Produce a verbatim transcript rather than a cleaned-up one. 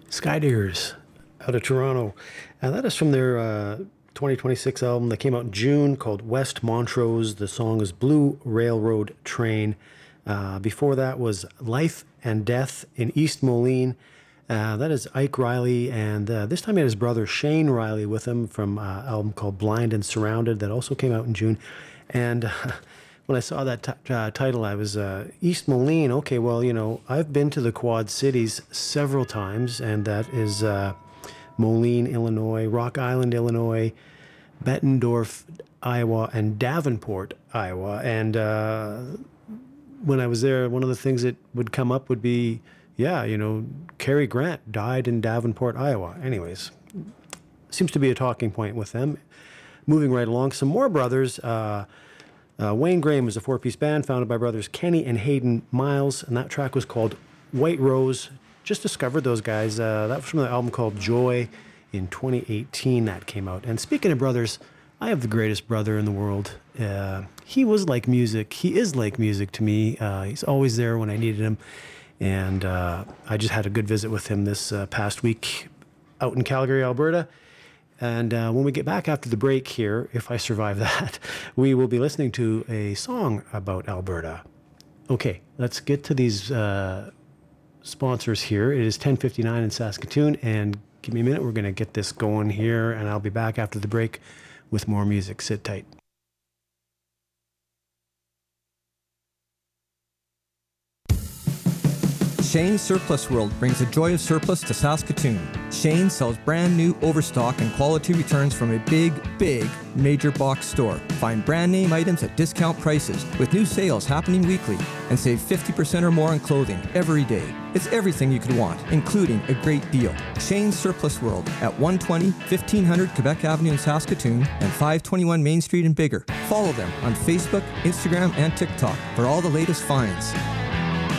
Skydiggers out of Toronto. And that is from their uh, twenty twenty-six album that came out in June called West Montrose. The song is Blue Railroad Train. Uh, before that was Life and Death in East Moline. Uh, that is Ike Riley, and uh, this time he had his brother Shane Riley with him from an uh, album called Blind and Surrounded that also came out in June. And uh, when I saw that t- uh, title, I was, uh, East Moline, okay, well, you know, I've been to the Quad Cities several times, and that is uh, Moline, Illinois, Rock Island, Illinois, Bettendorf, Iowa, and Davenport, Iowa. And uh, when I was there, one of the things that would come up would be, yeah, you know, Cary Grant died in Davenport, Iowa. Anyways, seems to be a talking point with them. Moving right along, some more brothers. Uh, uh, Wayne Graham is a four-piece band founded by brothers Kenny and Hayden Miles, and that track was called White Rose. Just discovered those guys. Uh, that was from the album called Joy in twenty eighteen that came out. And speaking of brothers, I have the greatest brother in the world. Uh, he was like music. He is like music to me. Uh, he's always there when I needed him. And uh, I just had a good visit with him this uh, past week out in Calgary, Alberta. And uh, when we get back after the break here, if I survive that, we will be listening to a song about Alberta. Okay, let's get to these uh, sponsors here. It is ten fifty-nine in Saskatoon, and give me a minute. We're going to get this going here, and I'll be back after the break with more music. Sit tight. Shane's Surplus World brings the joy of surplus to Saskatoon. Shane sells brand new overstock and quality returns from a big, big major box store. Find brand name items at discount prices with new sales happening weekly, and save fifty percent or more on clothing every day. It's everything you could want, including a great deal. Shane's Surplus World at one twenty, fifteen hundred Quebec Avenue in Saskatoon and five twenty-one Main Street in Bigger. Follow them on Facebook, Instagram, and TikTok for all the latest finds.